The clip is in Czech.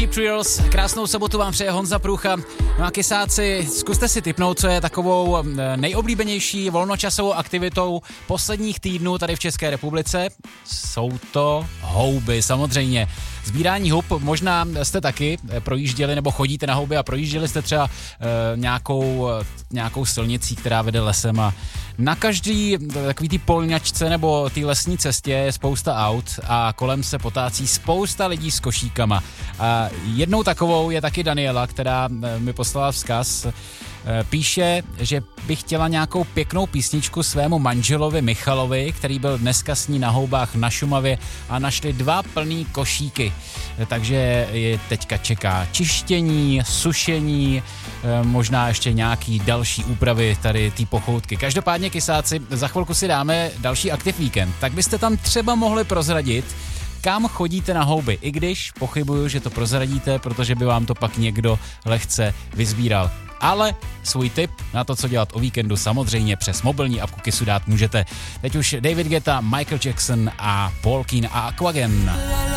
Cheap Thrills, krásnou sobotu vám přeje Honza Průcha. No a kysáci, zkuste si tipnout, co je takovou nejoblíbenější volnočasovou aktivitou posledních týdnů tady v České republice. Jsou to houby, samozřejmě. Sbírání hub, možná jste taky projížděli nebo chodíte na houby a projížděli jste třeba nějakou silnicí, která vede lesem a na každý takový ty polňačce nebo té lesní cestě je spousta aut a kolem se potácí spousta lidí s košíkama. A jednou takovou je taky Daniela, která mi poslala vzkaz. Píše, že by chtěla nějakou pěknou písničku svému manželovi Michalovi, který byl dneska s ní na houbách na Šumavě a našli 2 plný košíky. Takže je teďka čeká čištění, sušení, možná ještě nějaký další úpravy tady té pochoutky. Každopádně, kysáci, za chvilku si dáme další aktiv víkend. Tak byste tam třeba mohli prozradit, kam chodíte na houby, i když pochybuju, že to prozradíte, protože by vám to pak někdo lehce vyzbíral. Ale svůj tip na to, co dělat o víkendu, samozřejmě přes mobilní apku Kissu dát můžete. Teď už David Guetta, Michael Jackson a Paul Keane a Aquagen.